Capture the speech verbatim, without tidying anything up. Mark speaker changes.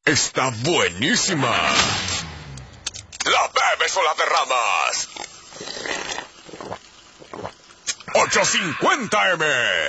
Speaker 1: está buenísima. ¿La bebes o la derramas? ocho cincuenta eme.